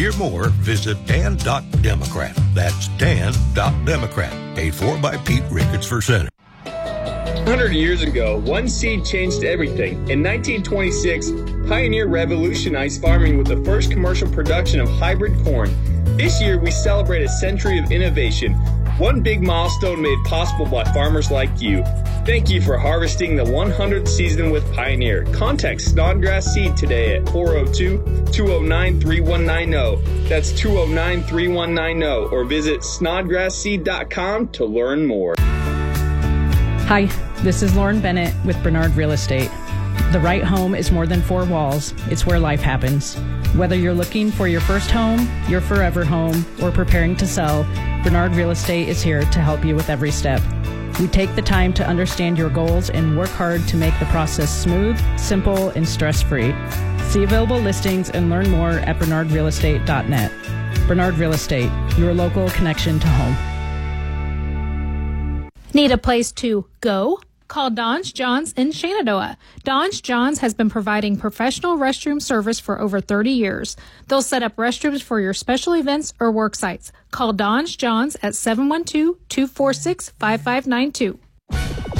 hear more, visit dan.democrat. That's dan.democrat. Paid for by Pete Ricketts for Senate. 100 years ago, one seed changed everything. In 1926, Pioneer revolutionized farming with the first commercial production of hybrid corn. This year, we celebrate a century of innovation, one big milestone made possible by farmers like you. Thank you for harvesting the 100th season with Pioneer. Contact Snodgrass Seed today at 402-209-3190. That's 209-3190, or visit snodgrassseed.com to learn more. Hi, this is Lauren Bennett with Bernard Real Estate. The right home is more than four walls. It's where life happens. Whether you're looking for your first home, your forever home, or preparing to sell, Bernard Real Estate is here to help you with every step. We take the time to understand your goals and work hard to make the process smooth, simple, and stress-free. See available listings and learn more at bernardrealestate.net. Bernard Real Estate, your local connection to home. Need a place to go? Call Don's Johns in Shenandoah. Don's Johns has been providing professional restroom service for over 30 years. They'll set up restrooms for your special events or work sites. Call Don's Johns at 712-246-5592.